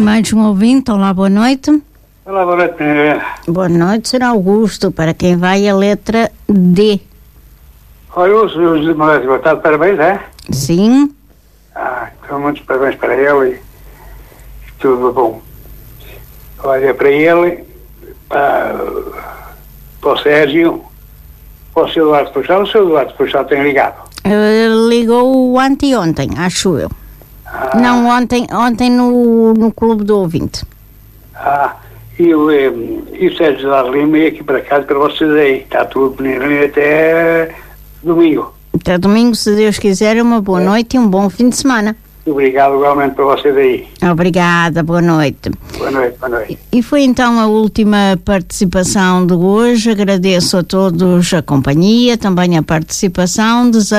mais um ouvinte. Olá, boa noite. Olá, boa noite. Boa noite, Sr. Augusto. Para quem vai a letra D. Olha, os de Moraes, boa tarde, parabéns, é? Sim. Então muitos parabéns para ele e tudo bom. Olha, para ele, para o Sérgio, para o Sr. Eduardo Puxal. O Sr. Eduardo Puxal tem ligado? Ligou anteontem, acho eu. Não, ontem no Clube do Ouvinte. E o Sérgio da Lima ia aqui para casa para vocês aí. Está tudo bonito até domingo. Até domingo, se Deus quiser, uma boa noite e um bom fim de semana. Obrigado igualmente para vocês aí. Obrigada, boa noite. Boa noite, boa noite. E foi então a última participação de hoje. Agradeço a todos a companhia, também a participação.